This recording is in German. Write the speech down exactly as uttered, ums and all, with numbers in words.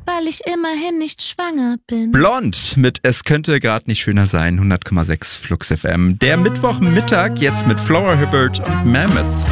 weil ich immerhin nicht schwanger bin. Blond mit Es könnte gerade nicht schöner sein, hundert Komma sechs Flux F M. Der Mittwochmittag jetzt mit Flora Hibbert und Mammoth.